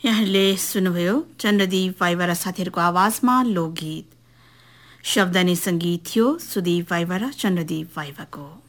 यहाँले सुन्नुभयो चन्द्रदीप वाइवा र साथीहरूको आवाजमा लोकगीत। शब्द अनि संगीत थियो सुदीप वाइवा र चन्द्रदीप वाइवाको।